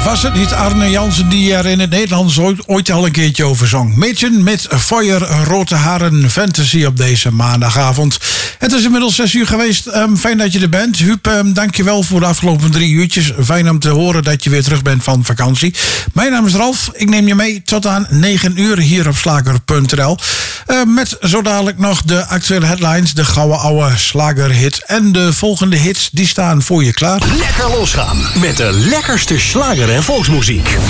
Was het niet Arne Jansen die er in het Nederlands ooit al een keertje over zong? Mädchen met feuerrote haren, fantasy op deze maandagavond. Het is inmiddels 6 uur geweest. Fijn dat je er bent. Huub, dankjewel voor de afgelopen 3 uurtjes. Fijn om te horen dat je weer terug bent van vakantie. Mijn naam is Ralf. Ik neem je mee tot aan 9 uur hier op slager.nl. Met zo dadelijk nog de actuele headlines, de gouden oude slagerhit. En de volgende hits, die staan voor je klaar. Lekker losgaan met de lekkerste slager en volksmuziek.